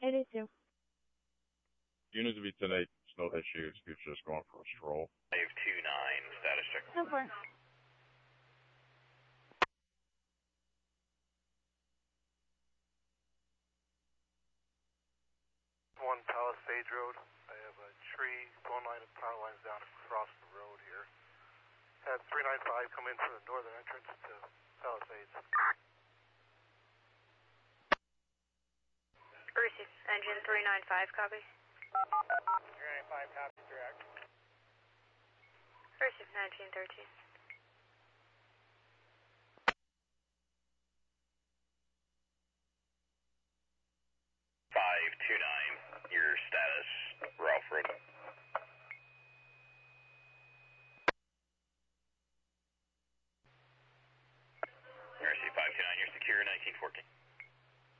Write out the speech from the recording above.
82. Unit to be 10-8, snow issues. He's just going for a stroll. 529, status check. No point. 1 Palisades Road. I have a tree, phone line and power lines down across the road here. Had 395 come in from the northern entrance to Palisades. Brucey, engine 395, copy. 395, copy, direct. Brucey, 1913. 529, your status.